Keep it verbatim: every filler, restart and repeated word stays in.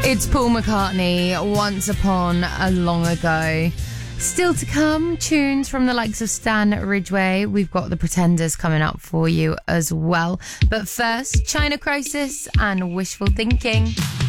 It's Paul McCartney, Once Upon a Long Ago. Still to come, tunes from the likes of Stan Ridgway. We've got The Pretenders coming up for you as well. But first, China Crisis and Wishful Thinking.